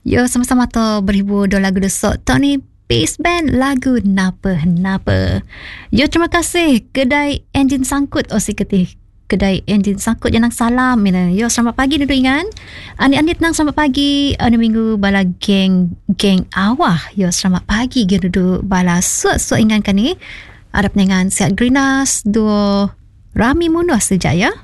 Yo sama-sama to berhibur do lagu desok Tony Peace Band lagu Napa. Yo terima kasih kedai enjin sangkut si ketih kedai enjin sangkut janang salam yo selamat pagi duduk ingan anit nang selamat pagi minggu bala geng awah yo selamat pagi duduk bala suat ingan kan ni harap dengan sihat grinas do rami munuh sejak ya.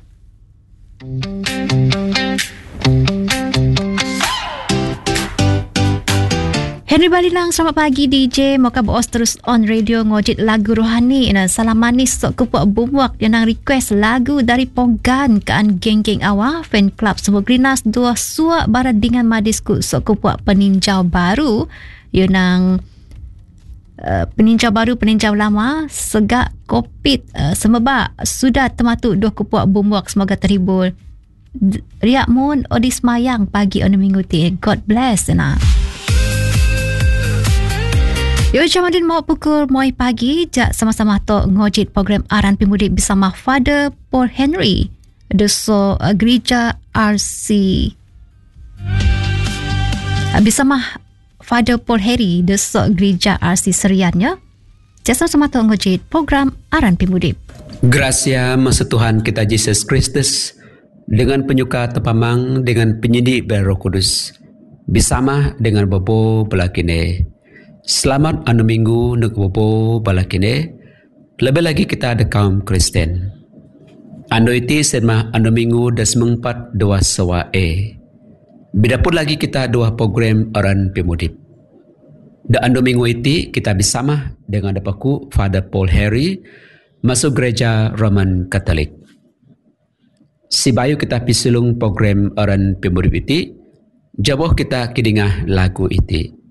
Henry Balilang, selamat pagi DJ. Moga bos terus on radio ngojit lagu rohani. Salam manis sok kupuak bumwak yang nang request lagu dari Pogan kaan geng-geng awah fan club semua grinas dua suak barat dengan madisku sok kupuak peninjau baru. Yang nang peninjau lama segak kopit semebak sudah tematu dua kupuak bumwak semoga terhibur. Riak mun odis mayang pagi on minggu ti. God bless na. Yo jamadin mau pukul moi pagi jak sama-sama to ngojit program Aran Pemudik bersama Father Paul Henry deso gereja RC bersama Father Paul Henry deso gereja RC Serian ya. Jak sama-sama to ngojit program Aran Pemudik. Gracia masa Tuhan kita Yesus Kristus dengan penyuka tepamang dengan penyidik Roh Kudus bersama dengan Bobo belakine. Selamat anu minggu nak bobo balakine. Lebih lagi kita ada kaum Kristen. Anu iti sedma anu minggu das mengpat dua sawa Bidapun lagi kita dua program Aran Pemudik. Da anu minggu iti kita bersama dengan dapaku Father Paul Henry masuk gereja Roman Katolik. Si bayu kita pisulung program Aran Pemudik iti. Jauh kita kidingah lagu iti.